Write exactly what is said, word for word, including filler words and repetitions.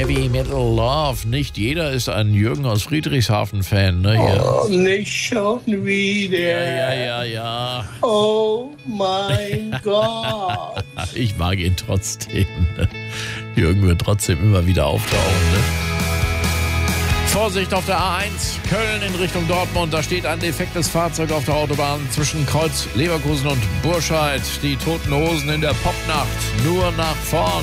Heavy Metal Love. Nicht jeder ist ein Jürgen aus Friedrichshafen-Fan, ne? Hier. Oh, nicht schon wieder. Ja, ja, ja, ja. Oh mein Gott. Ich mag ihn trotzdem. Ne? Jürgen wird trotzdem immer wieder auftauchen. Ne? Vorsicht auf der A eins, Köln in Richtung Dortmund. Da steht ein defektes Fahrzeug auf der Autobahn zwischen Kreuz Leverkusen und Burscheid. Die Toten Hosen in der Popnacht. Nur nach vorn.